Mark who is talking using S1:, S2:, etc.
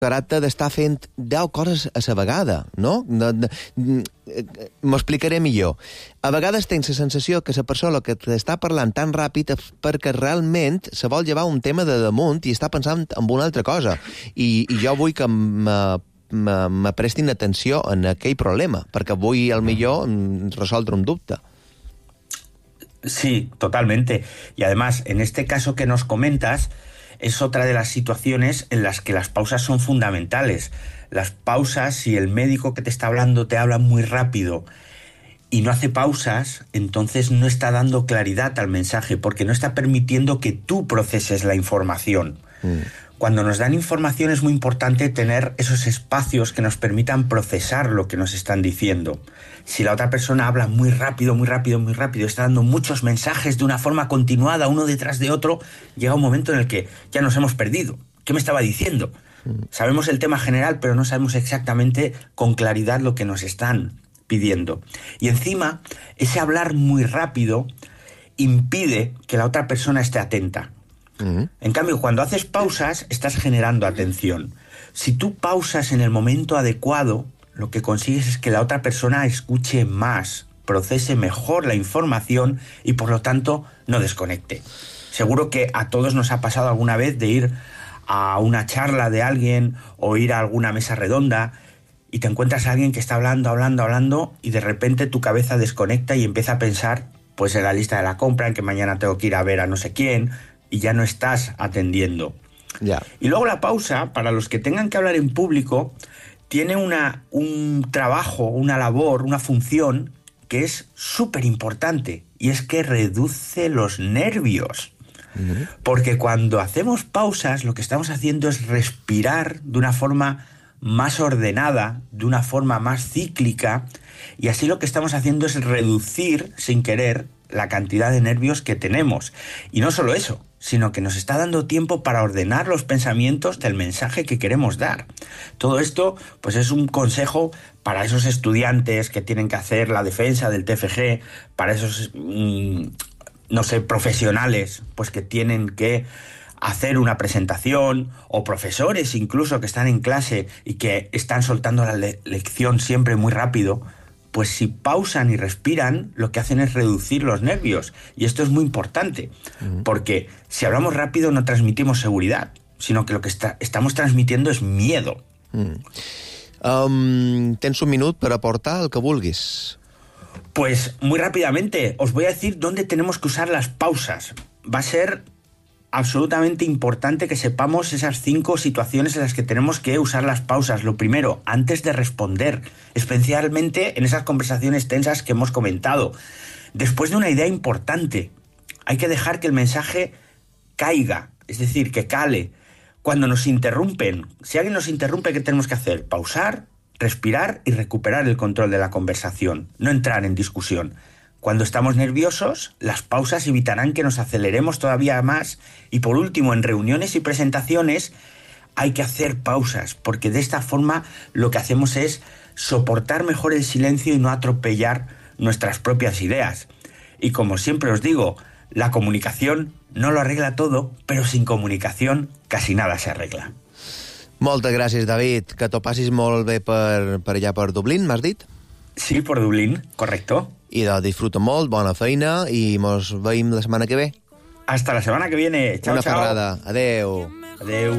S1: caràcter d'estar fent 10 coses a la vegada, no? M'explicaré millor. A vegades tens la sensació que la persona que t'està parlant tan ràpid perquè realment se vol llevar un tema de damunt i està pensant en una altra cosa. I jo vull que me prestin atenció en aquell problema, perquè vull, al millor, resoldre un dubte.
S2: Sí, totalmente. Y además, en este caso que nos comentas, es otra de las situaciones en las que las pausas son fundamentales. Las pausas, si el médico que te está hablando te habla muy rápido y no hace pausas, entonces no está dando claridad al mensaje, porque no está permitiendo que tú proceses la información. Cuando nos dan información es muy importante tener esos espacios que nos permitan procesar lo que nos están diciendo. Si la otra persona habla muy rápido, está dando muchos mensajes de una forma continuada, uno detrás de otro, llega un momento en el que ya nos hemos perdido. ¿Qué me estaba diciendo? Sabemos el tema general, pero no sabemos exactamente con claridad lo que nos están pidiendo. Y encima, ese hablar muy rápido impide que la otra persona esté atenta. En cambio, cuando haces pausas, estás generando atención. Si tú pausas en el momento adecuado, lo que consigues es que la otra persona escuche más, procese mejor la información y, por lo tanto, no desconecte. Seguro que a todos nos ha pasado alguna vez de ir a una charla de alguien o ir a alguna mesa redonda y te encuentras a alguien que está hablando y de repente tu cabeza desconecta y empieza a pensar pues en la lista de la compra, en que mañana tengo que ir a ver a no sé quién, y ya no estás atendiendo.
S1: Yeah.
S2: Y luego la pausa, para los que tengan que hablar en público, tiene un trabajo, una labor, una función que es súper importante, y es que reduce los nervios. Porque cuando hacemos pausas, lo que estamos haciendo es respirar de una forma más ordenada, de una forma más cíclica, y así lo que estamos haciendo es reducir, sin querer, la cantidad de nervios que tenemos. Y no solo eso, sino que nos está dando tiempo para ordenar los pensamientos del mensaje que queremos dar. Todo esto, pues es un consejo para esos estudiantes que tienen que hacer la defensa del TFG, para esos, profesionales, pues que tienen que hacer una presentación, o profesores incluso que están en clase y que están soltando la lección siempre muy rápido. Pues si pausan y respiran, lo que hacen es reducir los nervios. Y esto es muy importante, porque si hablamos rápido no transmitimos seguridad, sino que lo que estamos transmitiendo es miedo.
S1: Tens un minut per aportar el que vulguis.
S2: Pues muy rápidamente, os voy a decir dónde tenemos que usar las pausas. Va a ser absolutamente importante que sepamos esas 5 situaciones en las que tenemos que usar las pausas. Lo primero, antes de responder, especialmente en esas conversaciones tensas que hemos comentado. Después de una idea importante, hay que dejar que el mensaje caiga, es decir, que cale. Cuando nos interrumpen, si alguien nos interrumpe, ¿qué tenemos que hacer? Pausar, respirar y recuperar el control de la conversación, no entrar en discusión. Cuando estamos nerviosos, las pausas evitarán que nos aceleremos todavía más. Y por último, en reuniones y presentaciones hay que hacer pausas, porque de esta forma lo que hacemos es soportar mejor el silencio y no atropellar nuestras propias ideas. Y como siempre os digo, la comunicación no lo arregla todo, pero sin comunicación casi nada se arregla.
S1: Moltes gràcies, David. Que t'ho passis molt bé per allà per Dublín, m'has dit?
S2: Sí, por Dublín, correcto.
S1: I disfruta molt, bona feina, i mos veiem la setmana que ve.
S2: Hasta la semana que viene. Chao,
S1: Una
S2: chao.
S1: ferrada. Adeu.
S2: Adeu.